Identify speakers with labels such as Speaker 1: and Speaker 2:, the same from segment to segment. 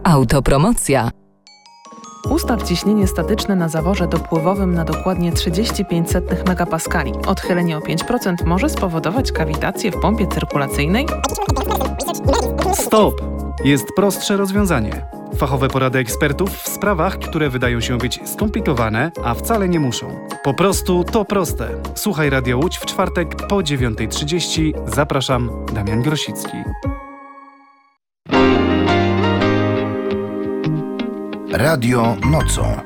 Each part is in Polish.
Speaker 1: Autopromocja.
Speaker 2: Ustaw ciśnienie statyczne na zaworze dopływowym na dokładnie 35 megapaskali. Odchylenie o 5% może spowodować kawitację w pompie cyrkulacyjnej.
Speaker 3: Stop! Jest prostsze rozwiązanie. Fachowe porady ekspertów w sprawach, które wydają się być skomplikowane, a wcale nie muszą. Po prostu to proste. Słuchaj Radio Łódź w czwartek po 9:30. Zapraszam, Damian Grosicki.
Speaker 4: Radio nocą.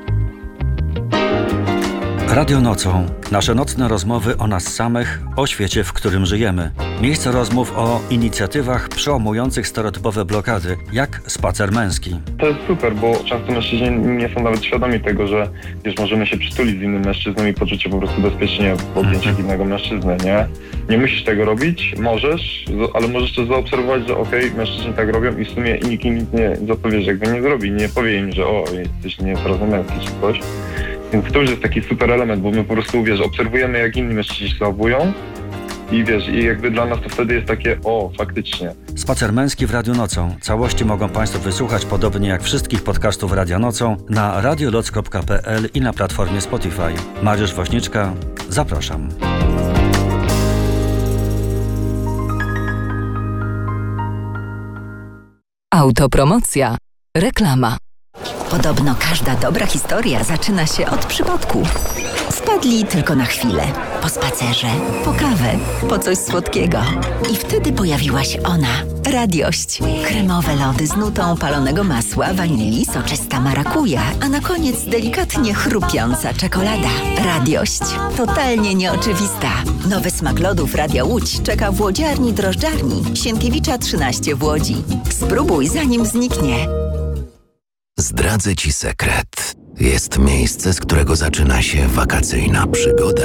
Speaker 5: Radio nocą. Nasze nocne rozmowy o nas samych, o świecie, w którym żyjemy. Miejsce rozmów o inicjatywach przełamujących stereotypowe blokady, jak spacer męski.
Speaker 6: To jest super, bo często mężczyźni nie są nawet świadomi tego, że możemy się przytulić z innym mężczyzną i poczuć się po prostu bezpiecznie w objęciach innego mężczyzny, nie? Nie musisz tego robić, możesz, ale możesz też zaobserwować, że mężczyźni tak robią i w sumie nikt im nie nie zrobi, nie powie im, że jesteś nieporozumialski czy coś. Więc to już jest taki super element, bo my po prostu, obserwujemy, jak inni mężczyźni się zachowują i jakby dla nas to wtedy jest takie, faktycznie.
Speaker 5: Spacer męski w Radiu Nocą. Całości mogą Państwo wysłuchać, podobnie jak wszystkich podcastów Radia Nocą, na radioloc.pl i na platformie Spotify. Mariusz Woźniczka, zapraszam.
Speaker 1: Autopromocja. Reklama.
Speaker 7: Podobno każda dobra historia zaczyna się od przypadku. Wpadli tylko na chwilę. Po spacerze, po kawę, po coś słodkiego. I wtedy pojawiła się ona. Radiość. Kremowe lody z nutą palonego masła, wanilii, soczysta marakuja, a na koniec delikatnie chrupiąca czekolada. Radiość. Totalnie nieoczywista. Nowy smak lodów Radia Łódź czeka w łodziarni drożdżarni Sienkiewicza 13 w Łodzi. Spróbuj, zanim zniknie.
Speaker 4: Zdradzę Ci sekret. Jest miejsce, z którego zaczyna się wakacyjna przygoda.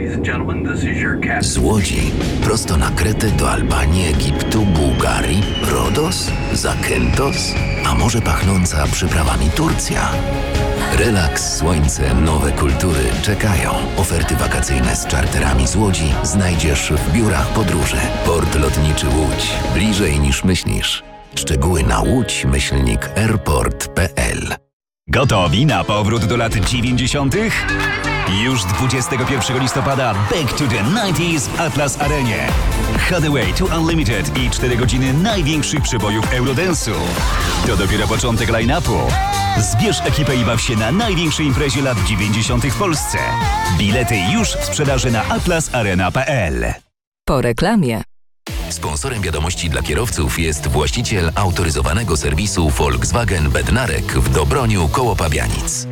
Speaker 4: Z Łodzi prosto na Kretę do Albanii, Egiptu, Bułgarii, Rodos, Zakynthos, a może pachnąca przyprawami Turcja. Relaks, słońce, nowe kultury czekają. Oferty wakacyjne z czarterami z Łodzi znajdziesz w biurach podróży. Port lotniczy Łódź. Bliżej niż myślisz. Szczegóły na łódź-airport.pl.
Speaker 8: Gotowi na powrót do lat 90? Już 21 listopada Back to the 90s w Atlas Arenie. Hathaway to Unlimited i 4 godziny największych przebojów Eurodance'u. To dopiero początek line-upu. Zbierz ekipę i baw się na największej imprezie lat 90 w Polsce. Bilety już w sprzedaży na atlasarena.pl.
Speaker 1: Po reklamie.
Speaker 4: Sponsorem wiadomości dla kierowców jest właściciel autoryzowanego serwisu Volkswagen Bednarek w Dobroniu koło Pabianic.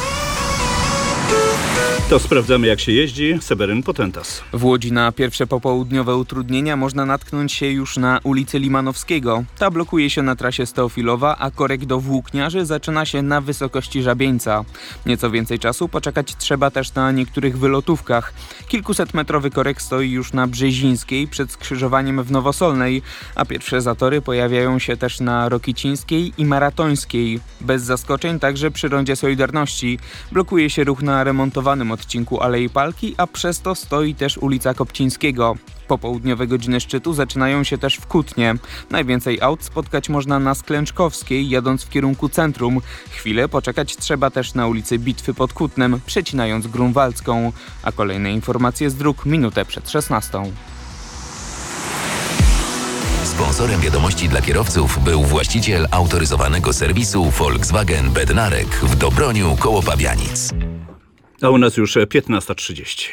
Speaker 3: To sprawdzamy, jak się jeździ. Seweryn Potentas.
Speaker 9: W Łodzi na pierwsze popołudniowe utrudnienia można natknąć się już na ulicy Limanowskiego. Ta blokuje się na trasie Steofilowa, a korek do Włókniarzy zaczyna się na wysokości Żabieńca. Nieco więcej czasu poczekać trzeba też na niektórych wylotówkach. Kilkusetmetrowy korek stoi już na Brzezińskiej przed skrzyżowaniem w Nowosolnej, a pierwsze zatory pojawiają się też na Rokicińskiej i Maratońskiej. Bez zaskoczeń także przy rondzie Solidarności. Blokuje się ruch na remontowanym odcinku Alei Palki, a przez to stoi też ulica Kopcińskiego. Popołudniowe godziny szczytu zaczynają się też w Kutnie. Najwięcej aut spotkać można na Sklęczkowskiej, jadąc w kierunku centrum. Chwilę poczekać trzeba też na ulicy Bitwy pod Kutnem, przecinając Grunwaldzką. A kolejne informacje z dróg minutę przed 16.
Speaker 4: Sponsorem wiadomości dla kierowców był właściciel autoryzowanego serwisu Volkswagen Bednarek w Dobroniu koło Pabianic.
Speaker 3: A u nas już 15:30.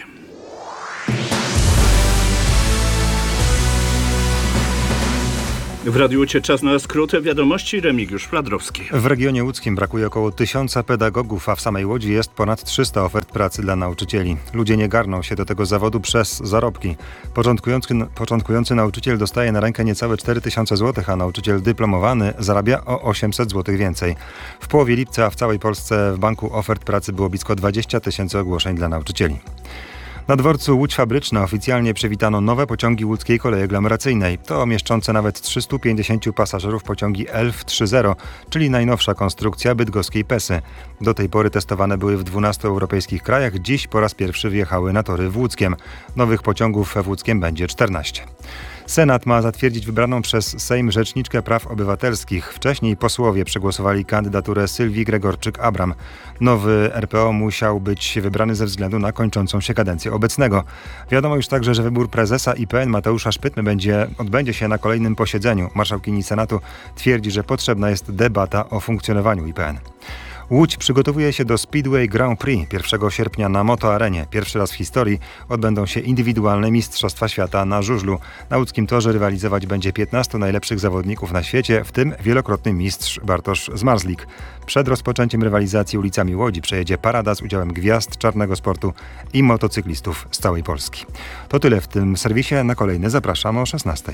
Speaker 3: W Radiu Łódź czas na skrót wiadomości. Remigiusz Fladrowski.
Speaker 10: W regionie łódzkim brakuje około 1000 pedagogów, a w samej Łodzi jest ponad 300 ofert pracy dla nauczycieli. Ludzie nie garną się do tego zawodu przez zarobki. Początkujący nauczyciel dostaje na rękę niecałe 4000 zł, a nauczyciel dyplomowany zarabia o 800 zł więcej. W połowie lipca w całej Polsce w banku ofert pracy było blisko 20 000 ogłoszeń dla nauczycieli. Na dworcu Łódź Fabryczna oficjalnie przywitano nowe pociągi łódzkiej kolei aglomeracyjnej. To mieszczące nawet 350 pasażerów pociągi ELF 3.0, czyli najnowsza konstrukcja bydgoskiej Pesy. Do tej pory testowane były w 12 europejskich krajach, dziś po raz pierwszy wjechały na tory w Łódzkiem. Nowych pociągów w Łódzkiem będzie 14. Senat ma zatwierdzić wybraną przez Sejm Rzeczniczkę Praw Obywatelskich. Wcześniej posłowie przegłosowali kandydaturę Sylwii Gregorczyk-Abram. Nowy RPO musiał być wybrany ze względu na kończącą się kadencję obecnego. Wiadomo już także, że wybór prezesa IPN Mateusza Szpytmy odbędzie się na kolejnym posiedzeniu. Marszałkini Senatu twierdzi, że potrzebna jest debata o funkcjonowaniu IPN. Łódź przygotowuje się do Speedway Grand Prix 1 sierpnia na Motoarenie. Pierwszy raz w historii odbędą się indywidualne Mistrzostwa Świata na żużlu. Na łódzkim torze rywalizować będzie 15 najlepszych zawodników na świecie, w tym wielokrotny mistrz Bartosz Zmarzlik. Przed rozpoczęciem rywalizacji ulicami Łodzi przejedzie parada z udziałem gwiazd czarnego sportu i motocyklistów z całej Polski. To tyle w tym serwisie. Na kolejny zapraszam o 16:00.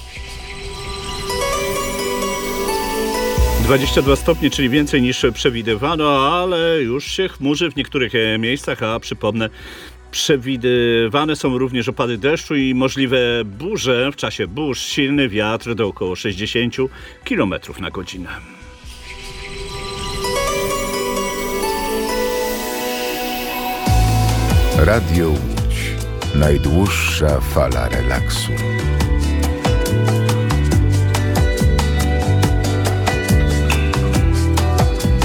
Speaker 11: 22 stopnie, czyli więcej niż przewidywano, ale już się chmurzy w niektórych miejscach, a przypomnę, przewidywane są również opady deszczu i możliwe burze. W czasie burz silny wiatr do około 60 km na godzinę.
Speaker 12: Radio Łódź. Najdłuższa fala relaksu.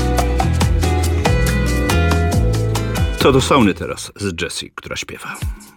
Speaker 11: Co do sauny teraz z Jessie, która śpiewa.